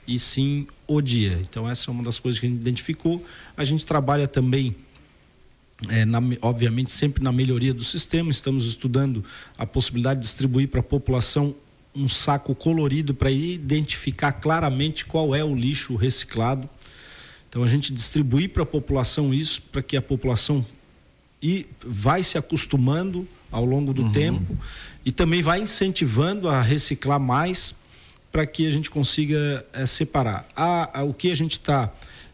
e sim o dia. Então essa é uma das coisas que a gente identificou. A gente trabalha também obviamente sempre na melhoria do sistema. Estamos estudando a possibilidade de distribuir para a população um saco colorido para identificar claramente qual é o lixo reciclado. Então a gente distribui para a população isso, para que a população vai se acostumando ao longo do tempo e também vai incentivando a reciclar mais para que a gente consiga separar. O que a gente está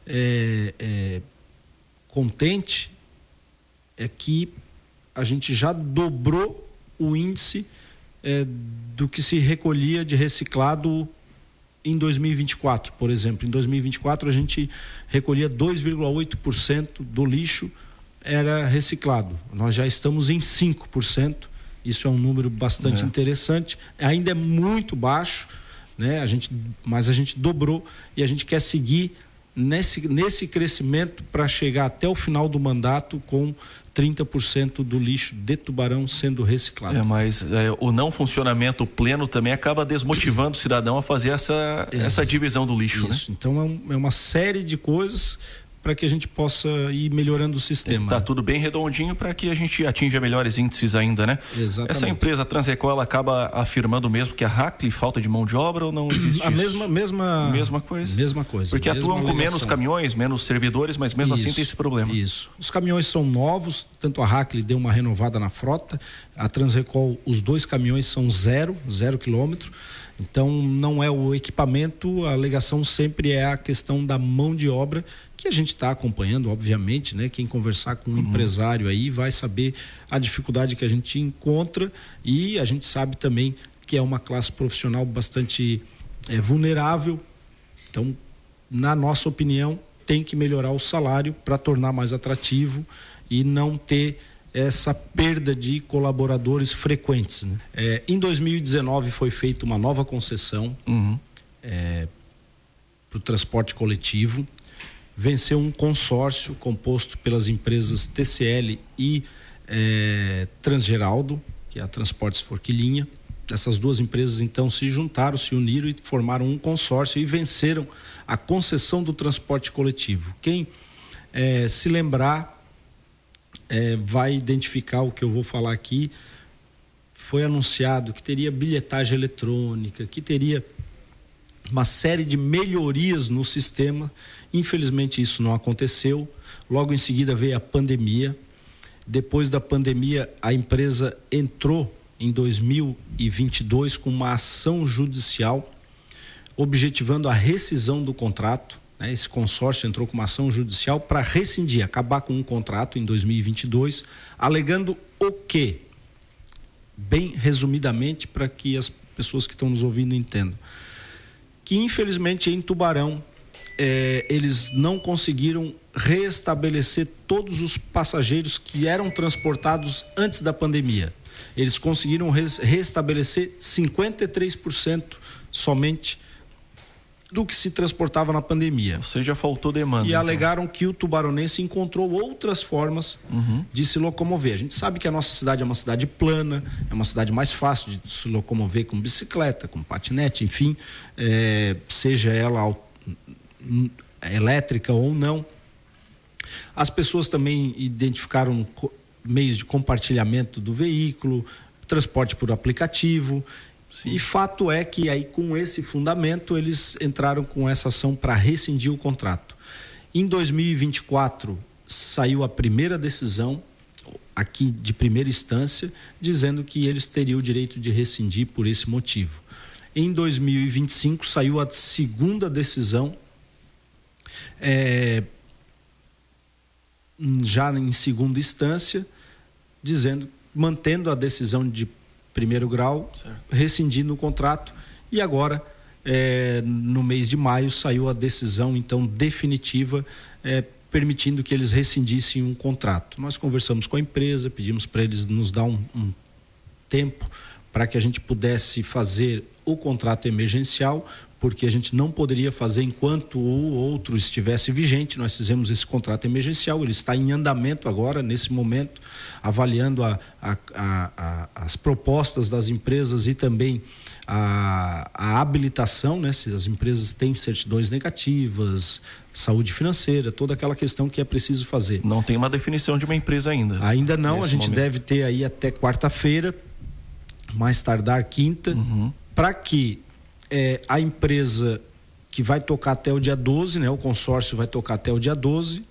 contente é que a gente já dobrou o índice do que se recolhia de reciclado em 2024, por exemplo. Em 2024 a gente recolhia 2,8% do lixo era reciclado. Nós já estamos em 5%. Isso é um número bastante interessante. Ainda é muito baixo, né? Mas a gente dobrou e a gente quer seguir nesse crescimento para chegar até o final do mandato com 30% do lixo de Tubarão sendo reciclado. Mas o não funcionamento pleno também acaba desmotivando o cidadão a fazer essa divisão do lixo. Isso, né? Então é uma série de coisas para que a gente possa ir melhorando o sistema. Está tudo bem redondinho para que a gente atinja melhores índices ainda, né? Exatamente. Essa empresa, a Transrecol, ela acaba afirmando mesmo que a Hackley falta de mão de obra ou não existe isso? Mesma coisa. Mesma coisa. Porque atuam com menos caminhões, menos servidores, mas mesmo assim tem esse problema. Isso. Os caminhões são novos, tanto a Hackley deu uma renovada na frota, a Transrecol, os 2 caminhões são 0 quilômetro. Então não é o equipamento, a alegação sempre é a questão da mão de obra, que a gente está acompanhando, obviamente, né? Quem conversar com um empresário aí vai saber a dificuldade que a gente encontra, e a gente sabe também que é uma classe profissional bastante vulnerável. Então, na nossa opinião, tem que melhorar o salário para tornar mais atrativo e não ter essa perda de colaboradores frequentes, né? Em 2019 foi feita uma nova concessão para o transporte coletivo. Venceu um consórcio composto pelas empresas TCL e Transgeraldo, que é a Transportes Forquilinha. Essas 2 empresas então se juntaram, se uniram e formaram um consórcio e venceram a concessão do transporte coletivo. Quem se lembrar vai identificar o que eu vou falar aqui. Foi anunciado que teria bilhetagem eletrônica, que teria uma série de melhorias no sistema. Infelizmente isso não aconteceu. Logo em seguida veio a pandemia. Depois da pandemia, a empresa entrou em 2022 com uma ação judicial objetivando a rescisão do contrato. Esse consórcio entrou com uma ação judicial para rescindir, acabar com um contrato em 2022, alegando o quê? Bem resumidamente, para que as pessoas que estão nos ouvindo entendam. Que infelizmente em Tubarão eles não conseguiram reestabelecer todos os passageiros que eram transportados antes da pandemia. Eles conseguiram reestabelecer 53% somente do que se transportava na pandemia. Ou seja, faltou demanda. E alegaram que o tubaronense encontrou outras formas de se locomover. A gente sabe que a nossa cidade é uma cidade plana, é uma cidade mais fácil de se locomover com bicicleta, com patinete, enfim, seja ela elétrica ou não. As pessoas também identificaram meios de compartilhamento do veículo, transporte por aplicativo. Sim. E fato é que aí com esse fundamento eles entraram com essa ação para rescindir o contrato. Em 2024 saiu a primeira decisão aqui de primeira instância dizendo que eles teriam o direito de rescindir por esse motivo. Em 2025 saiu a segunda decisão já em segunda instância mantendo a decisão de primeiro grau, certo, rescindindo o contrato, e agora no mês de maio saiu a decisão então definitiva permitindo que eles rescindissem um contrato. Nós conversamos com a empresa, pedimos para eles nos dar um tempo para que a gente pudesse fazer o contrato emergencial, porque a gente não poderia fazer enquanto o outro estivesse vigente. Nós fizemos esse contrato emergencial, ele está em andamento agora, nesse momento, avaliando as propostas das empresas e também a habilitação, né? Se as empresas têm certidões negativas, saúde financeira, toda aquela questão que é preciso fazer. Não tem uma definição de uma empresa ainda. Ainda não, a gente deve ter aí até quarta-feira, mais tardar quinta, para que a empresa que vai tocar até o dia 12, né? O consórcio vai tocar até o dia 12,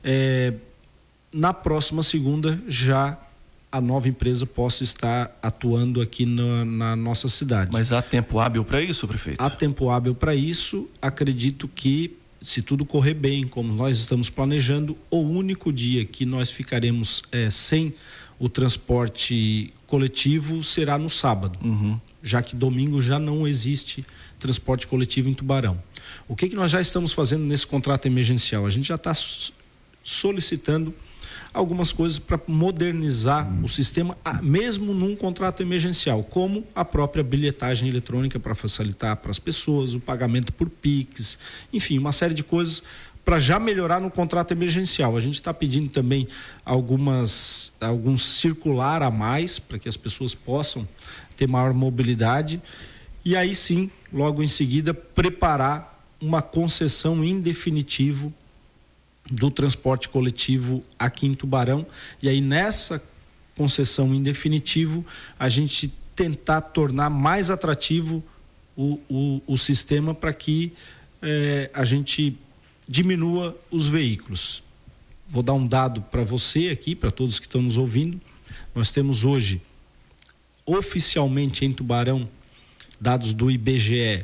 na próxima segunda já a nova empresa possa estar atuando aqui na nossa cidade. Mas há tempo hábil para isso, prefeito? Há tempo hábil para isso. Acredito que, se tudo correr bem, como nós estamos planejando, o único dia que nós ficaremos sem o transporte coletivo será no sábado, já que domingo já não existe transporte coletivo em Tubarão. O que nós já estamos fazendo nesse contrato emergencial? A gente já está solicitando algumas coisas para modernizar o sistema, mesmo num contrato emergencial, como a própria bilhetagem eletrônica para facilitar para as pessoas, o pagamento por Pix, enfim, uma série de coisas para já melhorar no contrato emergencial. A gente está pedindo também algum circular a mais para que as pessoas possam ter maior mobilidade e aí sim, logo em seguida, preparar uma concessão em definitivo do transporte coletivo aqui em Tubarão. E aí nessa concessão em definitivo a gente tentar tornar mais atrativo o sistema para que a gente diminua os veículos. Vou dar um dado para você aqui, para todos que estão nos ouvindo. Nós temos hoje, oficialmente em Tubarão, dados do IBGE,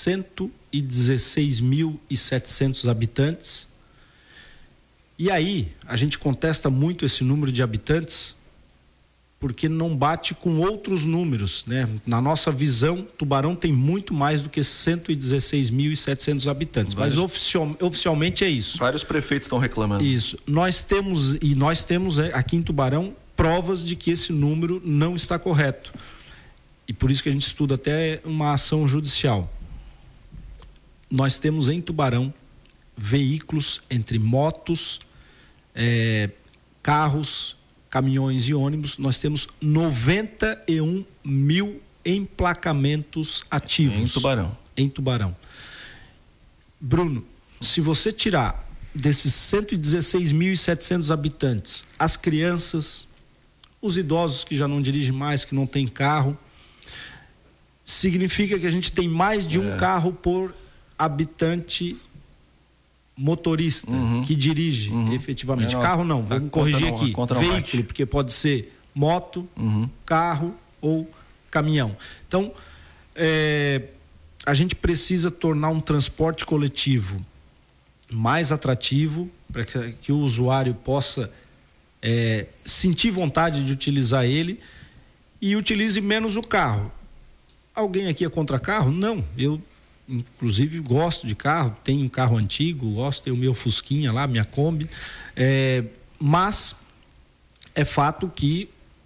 116.700 habitantes. E aí, a gente contesta muito esse número de habitantes, porque não bate com outros números, né? Na nossa visão, Tubarão tem muito mais do que 116.700 habitantes, mas oficialmente é isso. Vários prefeitos estão reclamando. Isso. Nós temos aqui em Tubarão provas de que esse número não está correto. E por isso que a gente estuda até uma ação judicial. Nós temos em Tubarão veículos entre motos, carros, caminhões e ônibus. Nós temos 91 mil emplacamentos ativos em Tubarão. Bruno, se você tirar desses 116.700 habitantes as crianças, os idosos que já não dirigem mais, que não têm carro, significa que a gente tem mais de um carro por habitante motorista que dirige efetivamente. Carro não, vamos corrigir aqui. Veículo, porque pode ser moto, carro ou caminhão. Então, a gente precisa tornar um transporte coletivo mais atrativo para que o usuário possa sentir vontade de utilizar ele e utilize menos o carro. Alguém aqui é contra carro? Não, eu inclusive gosto de carro, tenho um carro antigo, gosto, tenho o meu Fusquinha lá, minha Kombi, mas é fato que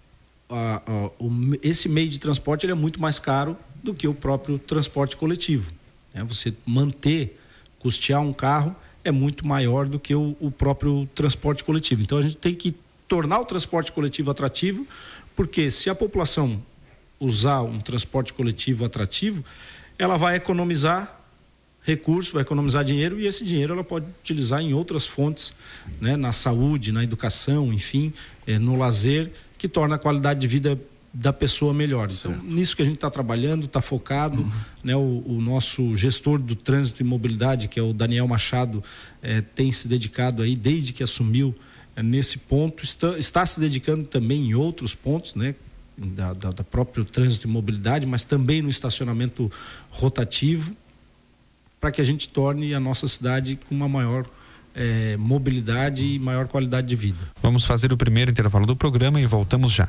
esse meio de transporte ele é muito mais caro do que o próprio transporte coletivo, né? Você custear um carro é muito maior do que o próprio transporte coletivo. Então a gente tem que tornar o transporte coletivo atrativo, porque se a população usar um transporte coletivo atrativo, ela vai economizar recursos, vai economizar dinheiro, e esse dinheiro ela pode utilizar em outras fontes, né? Na saúde, na educação, enfim, no lazer, que torna a qualidade de vida da pessoa melhor. Então, nisso que a gente está trabalhando, está focado, né? O nosso gestor do trânsito e mobilidade, que é o Daniel Machado, tem se dedicado aí, desde que assumiu, nesse ponto, está se dedicando também em outros pontos, né? Da próprio trânsito e mobilidade, mas também no estacionamento rotativo, para que a gente torne a nossa cidade com uma maior mobilidade e maior qualidade de vida. Vamos fazer o primeiro intervalo do programa e voltamos já.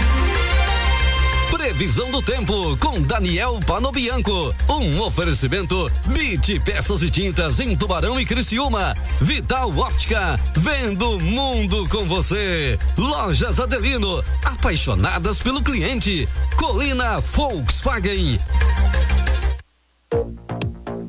Previsão do tempo com Daniel Panobianco. Um oferecimento BIT Peças e Tintas em Tubarão e Criciúma. Vital Óptica, vendo o mundo com você. Lojas Adelino, apaixonadas pelo cliente. Colina Volkswagen.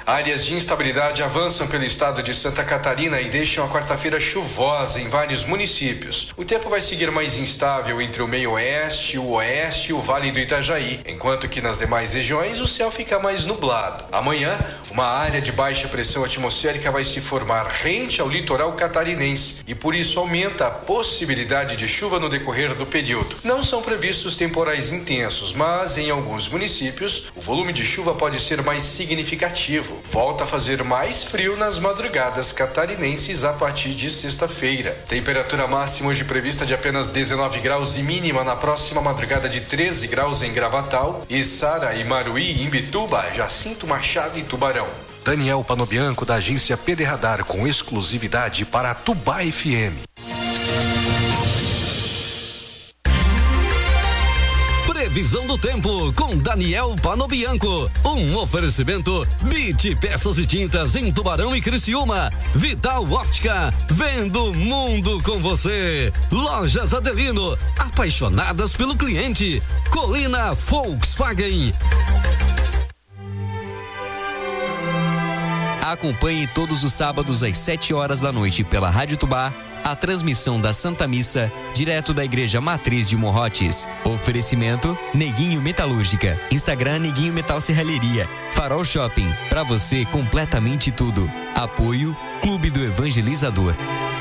Áreas de instabilidade avançam pelo estado de Santa Catarina e deixam a quarta-feira chuvosa em vários municípios. O tempo vai seguir mais instável entre o meio-oeste, o oeste e o Vale do Itajaí, enquanto que nas demais regiões o céu fica mais nublado. Amanhã, uma área de baixa pressão atmosférica vai se formar rente ao litoral catarinense e por isso aumenta a possibilidade de chuva no decorrer do período. Não são previstos temporais intensos, mas em alguns municípios o volume de chuva pode ser mais significativo. Volta a fazer mais frio nas madrugadas catarinenses a partir de sexta-feira. Temperatura máxima hoje prevista de apenas 19 graus e mínima na próxima madrugada de 13 graus em Gravatal, Içara e Maruí, Imbituba, Jacinto Machado e Tubarão. Daniel Panobianco, da agência PD Radar, com exclusividade para a Tubá FM. Previsão do tempo com Daniel Panobianco. Um oferecimento BIT Peças e Tintas em Tubarão e Criciúma. Vital Óptica, vendo mundo com você. Lojas Adelino, apaixonadas pelo cliente. Colina Volkswagen. Acompanhe todos os sábados às 7 horas da noite pela Rádio Tubá a transmissão da Santa Missa direto da Igreja Matriz de Morrotes. Oferecimento Neguinho Metalúrgica, Instagram Neguinho Metal Serralheria, Farol Shopping, pra você completamente tudo. Apoio Clube do Evangelizador.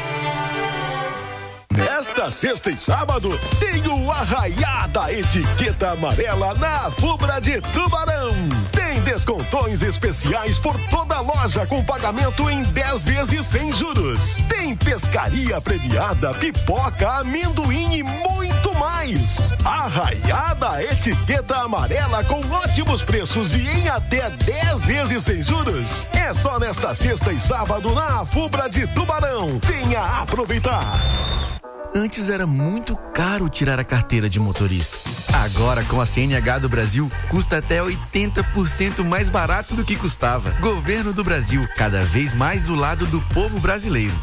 Nesta sexta e sábado tem o Arraiá da Etiqueta Amarela na Fubra de Tubarão. Tem descontões especiais por toda a loja com pagamento em 10 vezes sem juros. Tem pescaria premiada, pipoca, amendoim e muito mais. Arraiá da Etiqueta Amarela com ótimos preços e em até 10 vezes sem juros. É só nesta sexta e sábado na Fubra de Tubarão. Venha aproveitar. Antes era muito caro tirar a carteira de motorista. Agora, com a CNH do Brasil, custa até 80% mais barato do que custava. Governo do Brasil, cada vez mais do lado do povo brasileiro.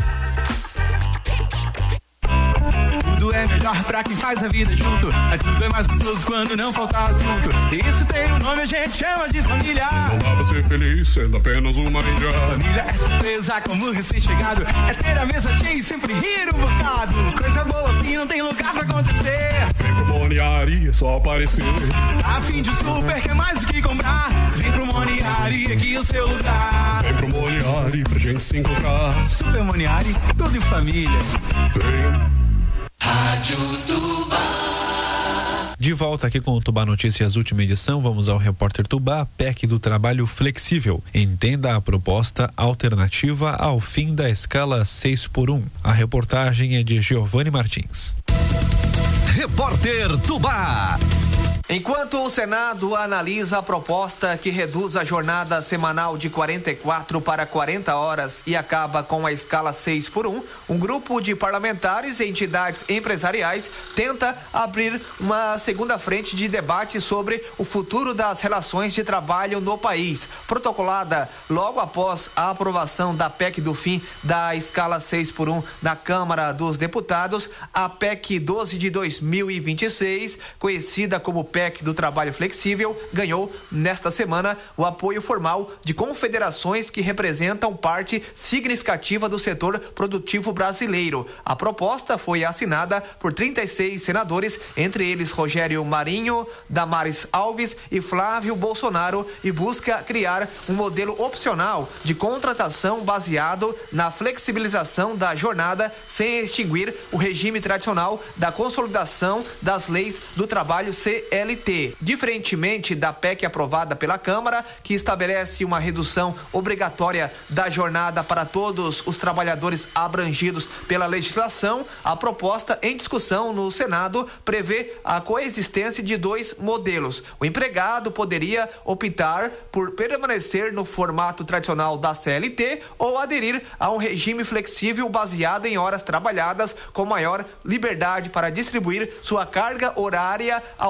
Tudo é melhor pra quem faz a vida junto. Tudo é mais gostoso quando não falta assunto. Isso tem um nome, a gente chama de família. Não dá pra ser feliz sendo apenas uma ilha. Família é surpresa como recém-chegado. É ter a mesa cheia e sempre rir um bocado. Coisa boa assim não tem lugar pra acontecer. Vem pro Moniari, é só aparecer. A fim de super quer mais do que comprar. Vem pro Moniari, aqui é o seu lugar. Vem pro Moniari pra gente se encontrar. Super Moniari, tudo em família. Vem. Rádio Tubá. De volta aqui com o Tubá Notícias, última edição, vamos ao repórter Tubá, PEC do trabalho flexível. Entenda a proposta alternativa ao fim da escala 6x1. A reportagem é de Giovanni Martins. Repórter Tubá. Enquanto o Senado analisa a proposta que reduz a jornada semanal de 44 para 40 horas e acaba com a escala 6x1, um grupo de parlamentares e entidades empresariais tenta abrir uma segunda frente de debate sobre o futuro das relações de trabalho no país. Protocolada logo após a aprovação da PEC do fim da escala 6x1 na Câmara dos Deputados, a PEC 12 de 2026, conhecida como PEC do trabalho flexível, ganhou nesta semana o apoio formal de confederações que representam parte significativa do setor produtivo brasileiro. A proposta foi assinada por 36 senadores, entre eles Rogério Marinho, Damares Alves e Flávio Bolsonaro, e busca criar um modelo opcional de contratação baseado na flexibilização da jornada sem extinguir o regime tradicional da consolidação das leis do trabalho CLT. Diferentemente da PEC aprovada pela Câmara, que estabelece uma redução obrigatória da jornada para todos os trabalhadores abrangidos pela legislação, a proposta em discussão no Senado prevê a coexistência de dois modelos. O empregado poderia optar por permanecer no formato tradicional da CLT ou aderir a um regime flexível baseado em horas trabalhadas com maior liberdade para distribuir sua carga horária ao longo dos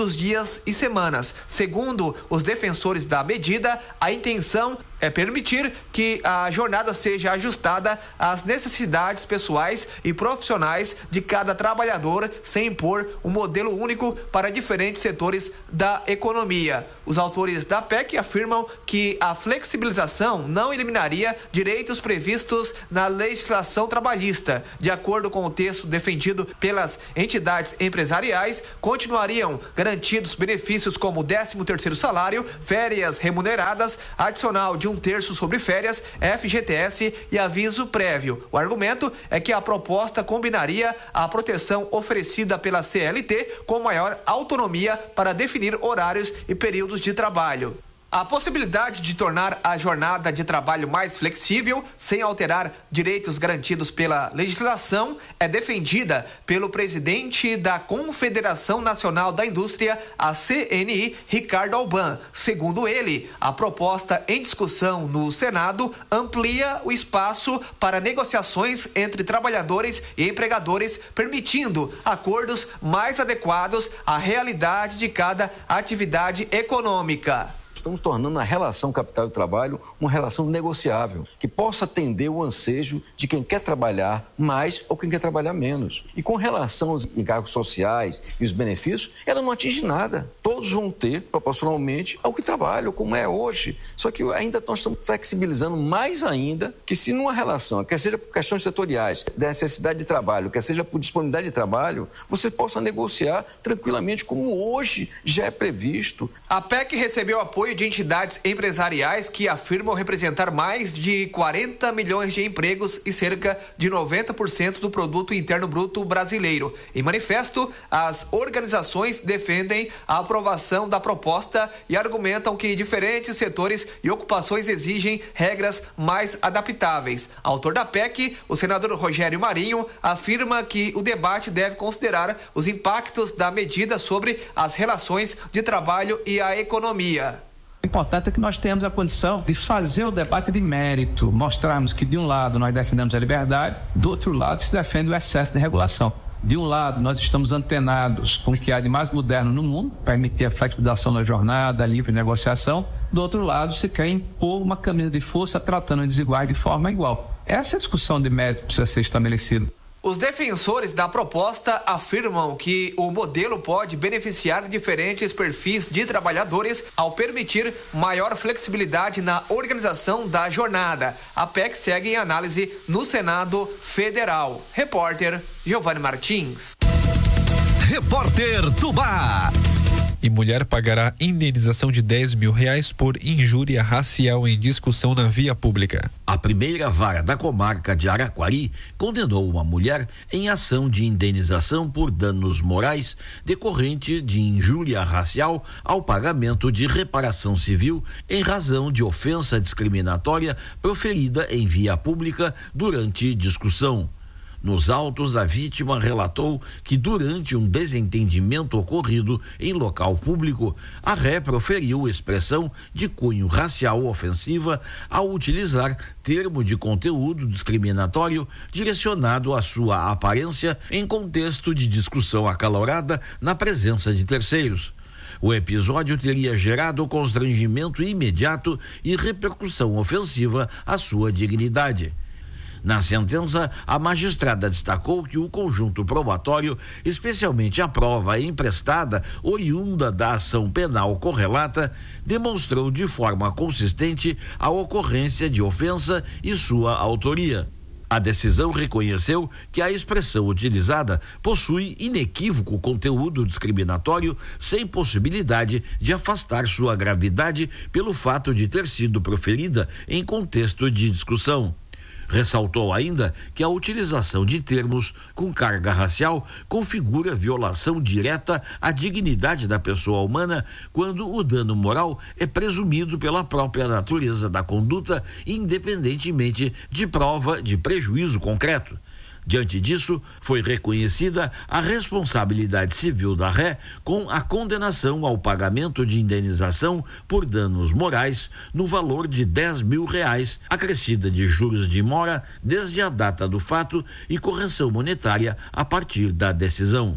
os dias e semanas. Segundo os defensores da medida, a intenção é permitir que a jornada seja ajustada às necessidades pessoais e profissionais de cada trabalhador, sem impor um modelo único para diferentes setores da economia. Os autores da PEC afirmam que a flexibilização não eliminaria direitos previstos na legislação trabalhista. De acordo com o texto defendido pelas entidades empresariais, continuariam garantidos benefícios como 13º salário, férias remuneradas, adicional de 1/3 sobre férias, FGTS e aviso prévio. O argumento é que a proposta combinaria a proteção oferecida pela CLT com maior autonomia para definir horários e períodos de trabalho. A possibilidade de tornar a jornada de trabalho mais flexível, sem alterar direitos garantidos pela legislação, é defendida pelo presidente da Confederação Nacional da Indústria, a CNI, Ricardo Alban. Segundo ele, a proposta em discussão no Senado amplia o espaço para negociações entre trabalhadores e empregadores, permitindo acordos mais adequados à realidade de cada atividade econômica. Estamos tornando a relação capital e trabalho uma relação negociável, que possa atender o ansejo de quem quer trabalhar mais ou quem quer trabalhar menos. E com relação aos encargos sociais e os benefícios, ela não atinge nada. Todos vão ter, proporcionalmente, ao que trabalham, como é hoje. Só que ainda nós estamos flexibilizando mais ainda, que se numa relação, quer seja por questões setoriais, da necessidade de trabalho, quer seja por disponibilidade de trabalho, você possa negociar tranquilamente, como hoje já é previsto. A PEC recebeu apoio de entidades empresariais que afirmam representar mais de 40 milhões de empregos e cerca de 90% do produto interno bruto brasileiro. Em manifesto, as organizações defendem a aprovação da proposta e argumentam que diferentes setores e ocupações exigem regras mais adaptáveis. Autor da PEC, o senador Rogério Marinho, afirma que o debate deve considerar os impactos da medida sobre as relações de trabalho e a economia. O importante é que nós tenhamos a condição de fazer o debate de mérito, mostrarmos que de um lado nós defendemos a liberdade, do outro lado se defende o excesso de regulação. De um lado nós estamos antenados com o que há de mais moderno no mundo, permitir a flexibilização da jornada, a livre negociação. Do outro lado se quer impor uma camisa de força tratando os desiguais de forma igual. Essa discussão de mérito precisa ser estabelecida. Os defensores da proposta afirmam que o modelo pode beneficiar diferentes perfis de trabalhadores ao permitir maior flexibilidade na organização da jornada. A PEC segue em análise no Senado Federal. Repórter Giovanni Martins. Repórter Tubá. E mulher pagará indenização de R$10 mil por injúria racial em discussão na via pública. A primeira vara da comarca de Araquari condenou uma mulher em ação de indenização por danos morais decorrente de injúria racial ao pagamento de reparação civil em razão de ofensa discriminatória proferida em via pública durante discussão. Nos autos, a vítima relatou que durante um desentendimento ocorrido em local público, a ré proferiu expressão de cunho racial ofensiva ao utilizar termo de conteúdo discriminatório direcionado à sua aparência em contexto de discussão acalorada na presença de terceiros. O episódio teria gerado constrangimento imediato e repercussão ofensiva à sua dignidade. Na sentença, a magistrada destacou que o conjunto probatório, especialmente a prova emprestada oriunda da ação penal correlata, demonstrou de forma consistente a ocorrência de ofensa e sua autoria. A decisão reconheceu que a expressão utilizada possui inequívoco conteúdo discriminatório sem possibilidade de afastar sua gravidade pelo fato de ter sido proferida em contexto de discussão. Ressaltou ainda que a utilização de termos com carga racial configura violação direta à dignidade da pessoa humana quando o dano moral é presumido pela própria natureza da conduta, independentemente de prova de prejuízo concreto. Diante disso, foi reconhecida a responsabilidade civil da ré com a condenação ao pagamento de indenização por danos morais no valor de R$10 mil, acrescida de juros de mora desde a data do fato e correção monetária a partir da decisão.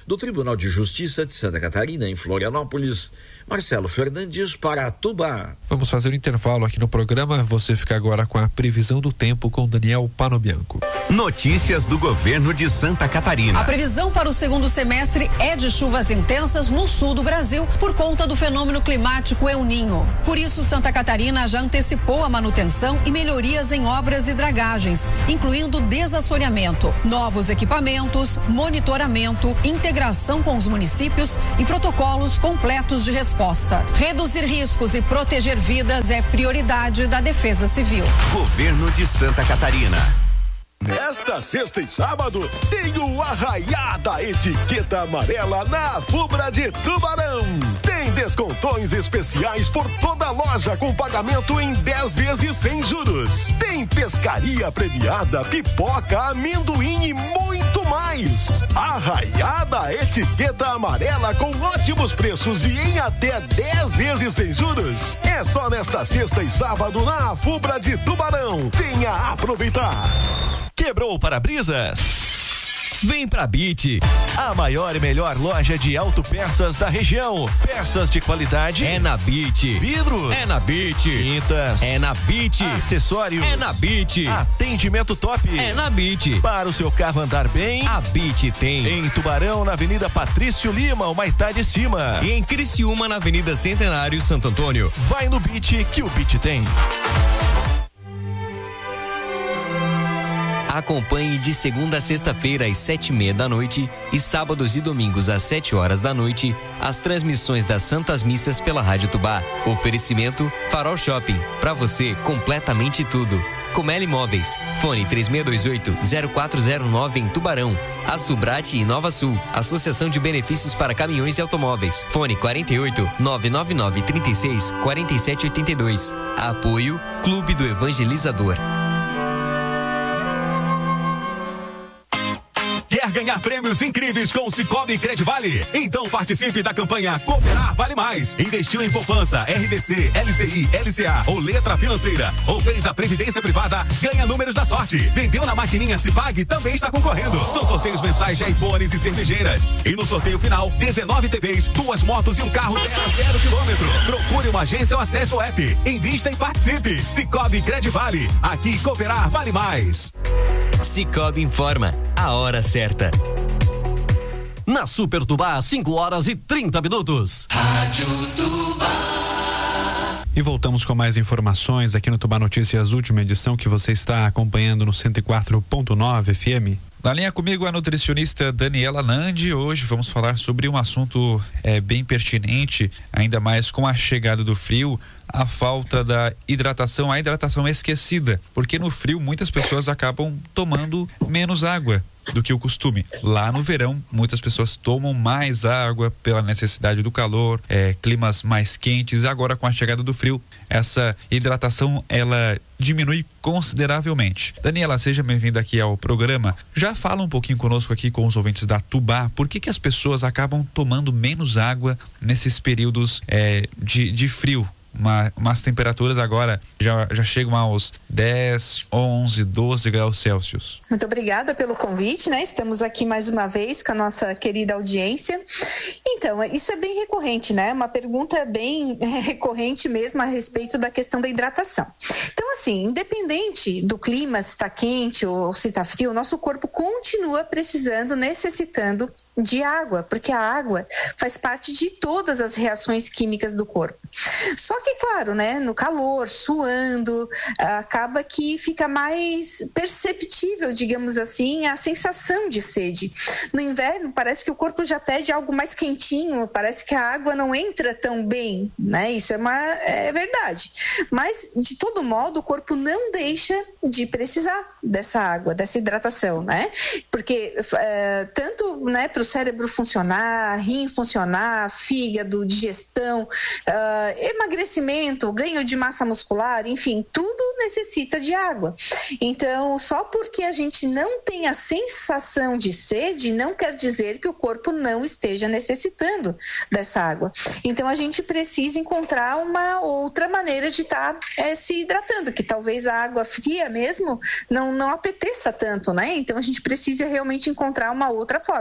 do Tribunal de Justiça de Santa Catarina, em Florianópolis. Marcelo Fernandes para Tubá. Vamos fazer um intervalo aqui no programa. Você fica agora com a previsão do tempo com Daniel Panobianco. Notícias do governo de Santa Catarina. A previsão para o segundo semestre é de chuvas intensas no sul do Brasil por conta do fenômeno climático El Niño. Por isso, Santa Catarina já antecipou a manutenção e melhorias em obras e dragagens, incluindo desassoreamento, novos equipamentos, monitoramento, integração com os municípios e protocolos completos de resposta. Reduzir riscos e proteger vidas é prioridade da Defesa Civil. Governo de Santa Catarina. Nesta sexta e sábado, tem o Arraiá da Etiqueta Amarela na Fubra de Tubarão. Tem descontões especiais por toda a loja com pagamento em 10 vezes sem juros. Tem pescaria premiada, pipoca, amendoim e muito mais. Arraiá da Etiqueta Amarela com ótimos preços e em até 10 vezes sem juros. É só nesta sexta e sábado na Fubra de Tubarão. Venha aproveitar. Quebrou o para-brisas? Vem pra BIT. A maior e melhor loja de autopeças da região. Peças de qualidade é na BIT. Vidros é na BIT. Tintas é na BIT. Acessórios é na BIT. Atendimento top é na BIT. Para o seu carro andar bem, a BIT tem. Em Tubarão, na Avenida Patrício Lima, o Maitá de Cima. E em Criciúma, na Avenida Centenário, Santo Antônio. Vai no BIT que o BIT tem. Acompanhe de segunda a sexta-feira às 7:30 da noite e sábados e domingos às 7 horas da noite as transmissões das Santas Missas pela Rádio Tubá. Oferecimento Farol Shopping. Pra você, completamente tudo. Comeli Imóveis. Fone 3628-0409 em Tubarão. A Subrate e Nova Sul. Associação de Benefícios para Caminhões e Automóveis. Fone 48-999-36-4782. Apoio Clube do Evangelizador. Quer ganhar prêmios incríveis com o Cicobi Credivale? Então participe da campanha Cooperar Vale Mais. Investiu em poupança, RDC, LCI, LCA ou letra financeira, ou fez a previdência privada, ganha números da sorte. Vendeu na maquininha Cipag, também está concorrendo. São sorteios mensais de iPhones e cervejeiras. E no sorteio final, 19 TVs, 2 motos e um carro 0 a 0 quilômetro. Procure uma agência ou acesse o app. Invista e participe. Cicobi Credivale. Aqui Cooperar Vale Mais. Cicobi informa a hora certa. Na Super Tubá, 5h30. Rádio Tubá. E voltamos com mais informações aqui no Tubá Notícias, última edição que você está acompanhando no 104.9 FM. Na linha comigo a nutricionista Daniela Nandi. Hoje vamos falar sobre um assunto bem pertinente, ainda mais com a chegada do frio, a falta da hidratação, a hidratação esquecida, porque no frio muitas pessoas acabam tomando menos água do que o costume. Lá no verão, muitas pessoas tomam mais água pela necessidade do calor, climas mais quentes. Agora, com a chegada do frio, essa hidratação, ela diminui consideravelmente. Daniela, seja bem-vinda aqui ao programa. Já fala um pouquinho conosco aqui com os ouvintes da Tubá, por que as pessoas acabam tomando menos água nesses períodos de frio? Umas temperaturas agora já chegam aos 10, 11, 12 graus Celsius. Muito obrigada pelo convite, né? Estamos aqui mais uma vez com a nossa querida audiência. Então, isso é bem recorrente, né? Uma pergunta bem recorrente mesmo a respeito da questão da hidratação. Então, assim, independente do clima, se está quente ou se está frio, o nosso corpo continua precisando, necessitando de água, porque a água faz parte de todas as reações químicas do corpo. Só que, claro, né, no calor, suando, acaba que fica mais perceptível, digamos assim, a sensação de sede. No inverno, parece que o corpo já pede algo mais quentinho, parece que a água não entra tão bem, né? Isso é verdade. Mas, de todo modo, o corpo não deixa de precisar dessa água, dessa hidratação, né? Porque tanto, né, para o cérebro funcionar, rim funcionar, fígado, digestão, emagrecimento, ganho de massa muscular, enfim, tudo necessita de água. Então, só porque a gente não tem a sensação de sede, não quer dizer que o corpo não esteja necessitando dessa água. Então, a gente precisa encontrar uma outra maneira de estar se hidratando, que talvez a água fria mesmo não apeteça tanto, né? Então, a gente precisa realmente encontrar uma outra forma. Tem várias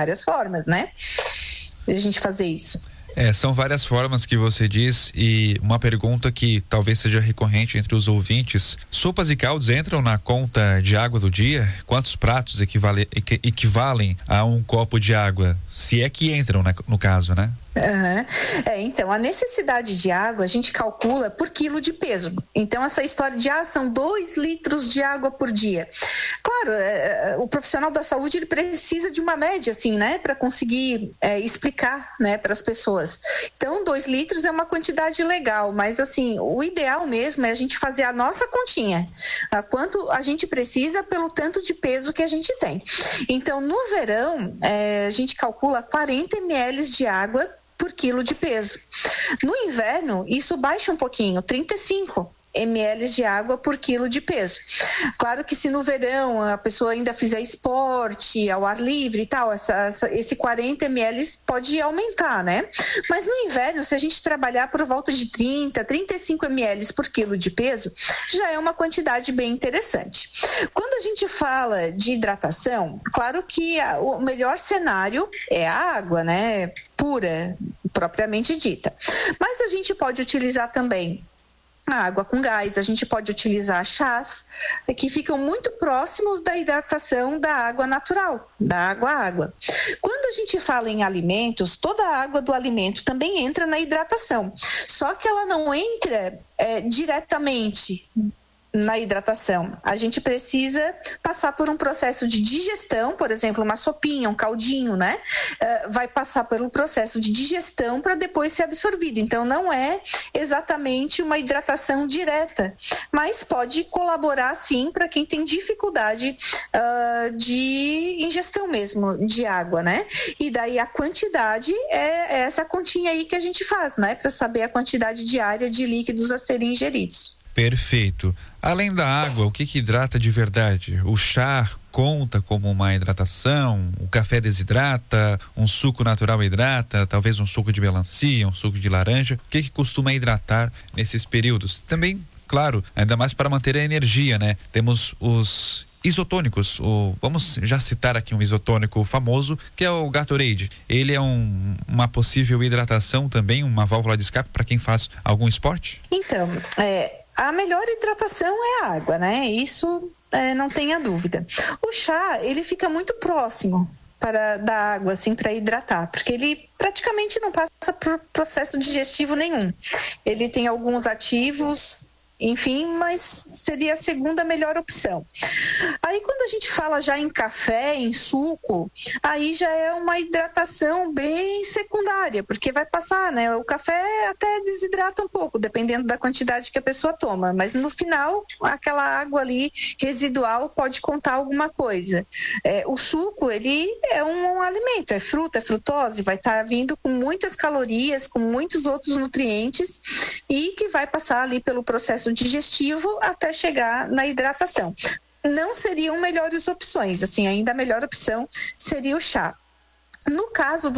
várias formas, né? De a gente fazer isso. São várias formas que você diz, e uma pergunta que talvez seja recorrente entre os ouvintes: sopas e caldos entram na conta de água do dia? Quantos pratos equivalem a um copo de água? Se é que entram, no caso, né? Então, a necessidade de água a gente calcula por quilo de peso. Então, essa história de são 2 litros de água por dia. Claro, o profissional da saúde ele precisa de uma média, assim, né, para conseguir explicar, né, para as pessoas. Então, 2 litros é uma quantidade legal, mas assim, o ideal mesmo é a gente fazer a nossa continha, quanto a gente precisa pelo tanto de peso que a gente tem. Então, no verão, a gente calcula 40 ml de água por quilo de peso. No inverno, isso baixa um pouquinho, 35 ml de água por quilo de peso. Claro que se no verão a pessoa ainda fizer esporte ao ar livre e tal, esse 40 ml pode aumentar, né? Mas no inverno, se a gente trabalhar por volta de 30, 35 ml por quilo de peso, já é uma quantidade bem interessante. Quando a gente fala de hidratação, claro que o melhor cenário é a água, né? Pura, propriamente dita. Mas a gente pode utilizar também a água com gás, a gente pode utilizar chás que ficam muito próximos da hidratação da água natural, da água. Quando a gente fala em alimentos, toda a água do alimento também entra na hidratação, só que ela não entra diretamente na hidratação. A gente precisa passar por um processo de digestão, por exemplo, uma sopinha, um caldinho, né? Vai passar pelo processo de digestão para depois ser absorvido. Então, não é exatamente uma hidratação direta, mas pode colaborar, sim, para quem tem dificuldade de ingestão mesmo de água, né? E daí a quantidade é essa continha aí que a gente faz, né? Para saber a quantidade diária de líquidos a serem ingeridos. Perfeito. Além da água, o que hidrata de verdade? O chá conta como uma hidratação? O café desidrata? Um suco natural hidrata? Talvez um suco de melancia, um suco de laranja? O que costuma hidratar nesses períodos? Também, claro, ainda mais para manter a energia, né? Temos os isotônicos, vamos já citar aqui um isotônico famoso, que é o Gatorade. Ele é uma possível hidratação também, uma válvula de escape para quem faz algum esporte? Então, a melhor hidratação é a água, né? Isso não tenha dúvida. O chá, ele fica muito próximo da água, assim, para hidratar, porque ele praticamente não passa por processo digestivo nenhum. Ele tem alguns ativos, enfim, mas seria a segunda melhor opção. Aí quando a gente fala já em café, em suco, aí já é uma hidratação bem secundária, porque vai passar, né? O café até desidrata um pouco, dependendo da quantidade que a pessoa toma, mas no final, aquela água ali residual pode contar alguma coisa. O suco, ele é um alimento, é fruta, é frutose, vai estar vindo com muitas calorias, com muitos outros nutrientes e que vai passar ali pelo processo digestivo até chegar na hidratação. Não seriam melhores opções, assim, ainda a melhor opção seria o chá. No caso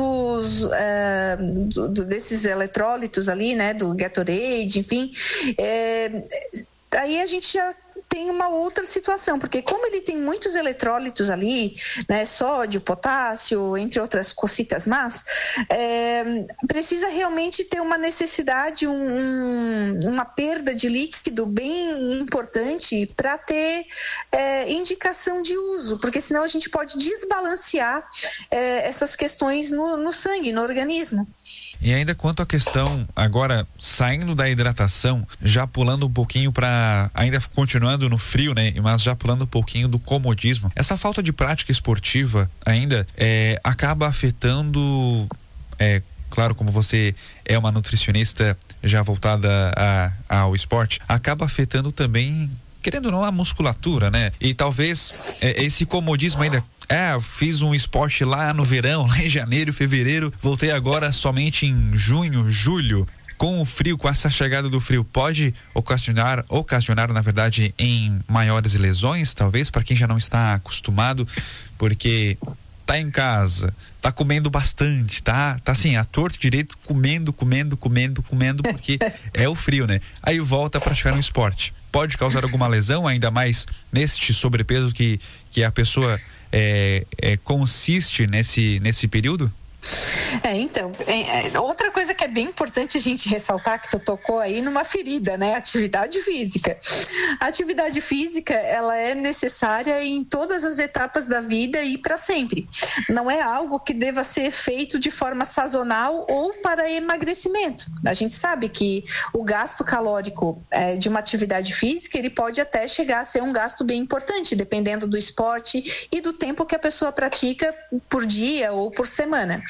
desses eletrólitos ali, né, do Gatorade, enfim, aí a gente já tem uma outra situação, porque como ele tem muitos eletrólitos ali, né, sódio, potássio, entre outras cocitas más, precisa realmente ter uma necessidade, uma perda de líquido bem importante para ter indicação de uso, porque senão a gente pode desbalancear essas questões no sangue, no organismo. E ainda quanto à questão, agora saindo da hidratação, já pulando um pouquinho para, ainda continuando no frio, né? Mas já pulando um pouquinho do comodismo. Essa falta de prática esportiva ainda acaba afetando, claro, como você é uma nutricionista já voltada ao esporte, acaba afetando também, querendo ou não, a musculatura, né? E talvez esse comodismo ainda... eu fiz um esporte lá no verão, lá em janeiro, fevereiro, voltei agora somente em junho, julho. Com o frio, com essa chegada do frio, pode ocasionar, na verdade, em maiores lesões, talvez, para quem já não está acostumado, porque tá em casa, tá comendo bastante, tá assim, a torto direito, comendo, porque é o frio, né? Aí volta a praticar um esporte. Pode causar alguma lesão, ainda mais neste sobrepeso que a pessoa consiste nesse período? Então, outra coisa que é bem importante a gente ressaltar, que tu tocou aí numa ferida, né? Atividade física. A atividade física, ela é necessária em todas as etapas da vida e para sempre. Não é algo que deva ser feito de forma sazonal ou para emagrecimento. A gente sabe que o gasto calórico de uma atividade física, ele pode até chegar a ser um gasto bem importante, dependendo do esporte e do tempo que a pessoa pratica por dia ou por semana.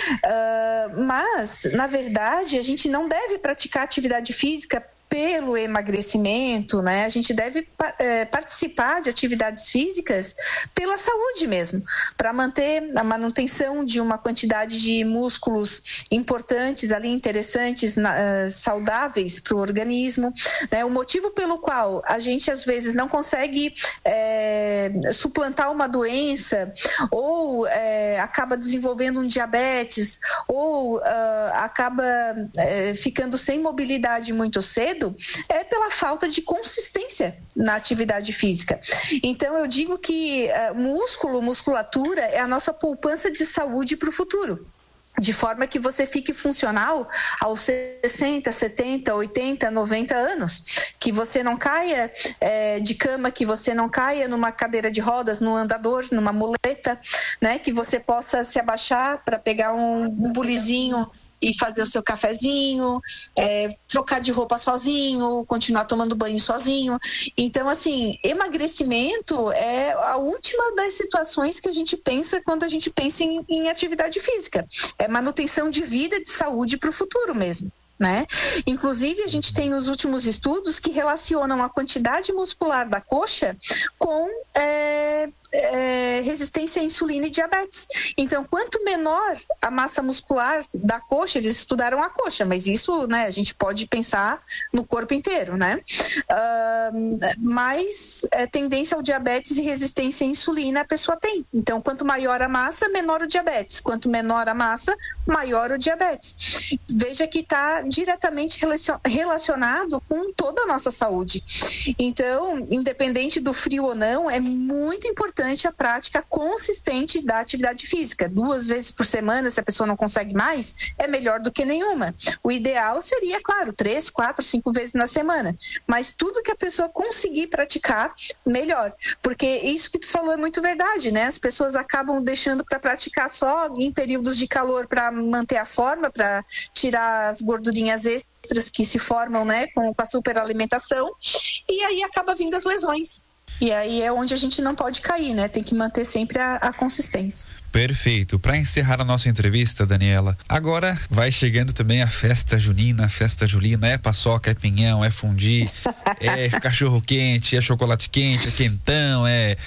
Mas, na verdade, a gente não deve praticar atividade física pelo emagrecimento, né? A gente deve participar de atividades físicas pela saúde mesmo, para manter a manutenção de uma quantidade de músculos importantes ali, interessantes, saudáveis para o organismo, né? O motivo pelo qual a gente às vezes não consegue suplantar uma doença ou acaba desenvolvendo um diabetes ou acaba ficando sem mobilidade muito cedo, é pela falta de consistência na atividade física. Então eu digo que musculatura é a nossa poupança de saúde para o futuro, de forma que você fique funcional aos 60, 70, 80, 90 anos, que você não caia de cama, que você não caia numa cadeira de rodas, num andador, numa muleta, né? Que você possa se abaixar para pegar um bulizinho e fazer o seu cafezinho, trocar de roupa sozinho, continuar tomando banho sozinho. Então, assim, emagrecimento é a última das situações que a gente pensa quando a gente pensa em atividade física. É manutenção de vida, de saúde para o futuro mesmo, né? Inclusive, a gente tem os últimos estudos que relacionam a quantidade muscular da coxa com resistência à insulina e diabetes. Então, quanto menor a massa muscular da coxa, eles estudaram a coxa, mas isso, né, a gente pode pensar no corpo inteiro, né? Mais tendência ao diabetes e resistência à insulina a pessoa tem. Então, quanto maior a massa, menor o diabetes. Quanto menor a massa, maior o diabetes. Veja que está diretamente relacionado com toda a nossa saúde. Então, independente do frio ou não, é muito importante a prática consistente da atividade física. 2 vezes por semana, se a pessoa não consegue mais, é melhor do que nenhuma. O ideal seria, claro, 3, 4, 5 vezes na semana. Mas tudo que a pessoa conseguir praticar, melhor. Porque isso que tu falou é muito verdade, né? As pessoas acabam deixando para praticar só em períodos de calor para manter a forma, para tirar as gordurinhas extras que se formam, né, com a superalimentação, e aí acaba vindo as lesões. E aí é onde a gente não pode cair, né? Tem que manter sempre a consistência. Perfeito. Para encerrar a nossa entrevista, Daniela, agora vai chegando também a festa junina, festa julina. É paçoca, é pinhão, é fundi, é cachorro quente, é chocolate quente, é quentão,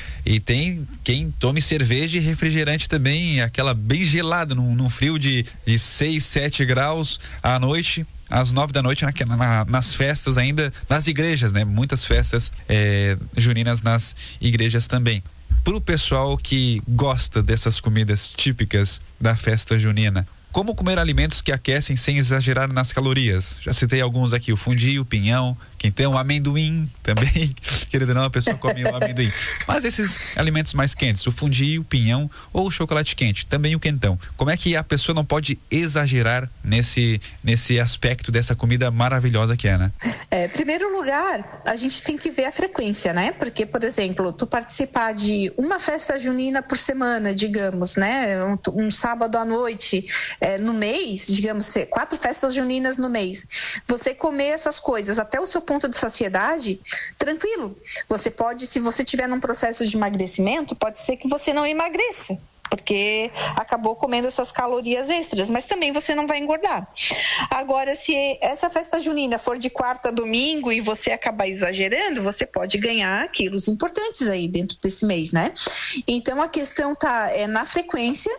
e tem quem tome cerveja e refrigerante também, aquela bem gelada, num frio de 6, 7 graus à noite. Às 9 da noite nas festas ainda, nas igrejas, né? Muitas festas juninas nas igrejas também. Para o pessoal que gosta dessas comidas típicas da festa junina, como comer alimentos que aquecem sem exagerar nas calorias? Já citei alguns aqui, o fundi, o pinhão, quentão, o amendoim também, querendo ou não, a pessoa come o amendoim. Mas esses alimentos mais quentes, o fundi, o pinhão ou o chocolate quente, também o quentão. Como é que a pessoa não pode exagerar nesse aspecto dessa comida maravilhosa que é, né? Em primeiro lugar, a gente tem que ver a frequência, né? Porque, por exemplo, tu participar de uma festa junina por semana, digamos, né? Um sábado à noite, no mês, digamos, 4 festas juninas no mês, você comer essas coisas até o seu ponto de saciedade, tranquilo. Você pode, se você estiver num processo de emagrecimento, pode ser que você não emagreça, porque acabou comendo essas calorias extras, mas também você não vai engordar. Agora, se essa festa junina for de quarta a domingo e você acabar exagerando, você pode ganhar quilos importantes aí dentro desse mês, né? Então, a questão tá na frequência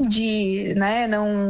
de, né,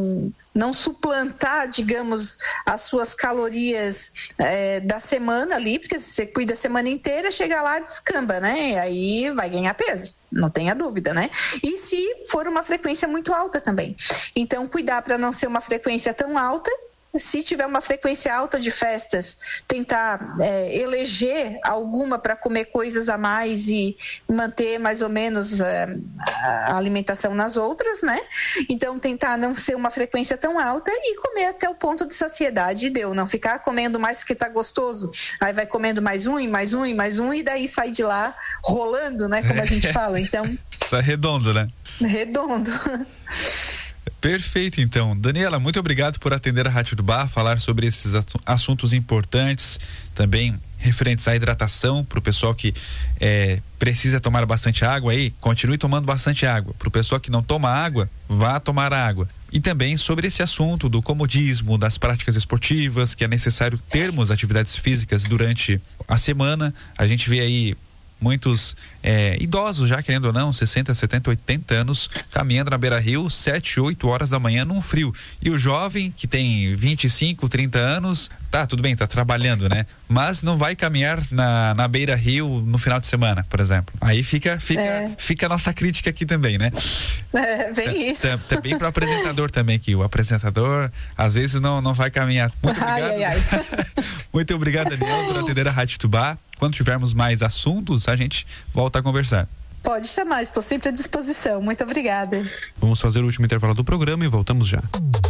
não suplantar, digamos, as suas calorias da semana ali, porque se você cuida a semana inteira, chega lá, descamba, né? E aí vai ganhar peso, não tenha dúvida, né? E se for uma frequência muito alta também. Então, cuidar para não ser uma frequência tão alta, se tiver uma frequência alta de festas, tentar eleger alguma para comer coisas a mais e manter mais ou menos a alimentação nas outras, né? Então, tentar não ser uma frequência tão alta e comer até o ponto de saciedade, e deu. Não ficar comendo mais porque tá gostoso. Aí vai comendo mais um, e mais um, e mais um, e daí sai de lá rolando, né? Como a gente fala. Então... Isso é redondo, né? Redondo. Perfeito, então. Daniela, muito obrigado por atender a Rádio Tubá, falar sobre esses assuntos importantes, também referentes à hidratação, para o pessoal que precisa tomar bastante água aí, continue tomando bastante água. Para o pessoal que não toma água, vá tomar água. E também sobre esse assunto do comodismo, das práticas esportivas, que é necessário termos atividades físicas durante a semana. A gente vê aí muitos idosos já, querendo ou não, 60, 70, 80 anos, caminhando na Beira-Rio 7, 8 horas da manhã num frio. E o jovem que tem 25, 30 anos, tudo bem, tá trabalhando, né? Mas não vai caminhar na Beira-Rio no final de semana, por exemplo. Aí fica a nossa crítica aqui também, né? Bem isso. Também para o apresentador também, que o apresentador às vezes não vai caminhar. Muito obrigado. Muito obrigado, Daniel, por atender a Rádio Tubá. Quando tivermos mais assuntos, a gente volta a conversar. Pode chamar, estou sempre à disposição. Muito obrigada. Vamos fazer o último intervalo do programa e voltamos já.